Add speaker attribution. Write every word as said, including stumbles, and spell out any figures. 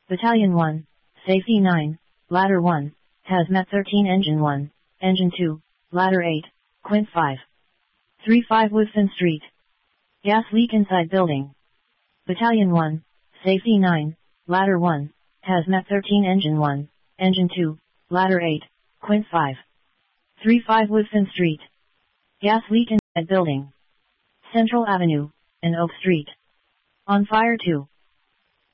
Speaker 1: Battalion one, Safety nine, Ladder one, Hazmat thirteen Engine one, Engine two, Ladder eight, Quint five. three five Woodfin Street. Gas leak inside building. Battalion one, Safety nine, Ladder one, Hazmat thirteen Engine one, Engine two, Ladder eight, Quint five. three five Woodfin Street. Gas leak inside building. Central Avenue, and Oak Street. On fire two.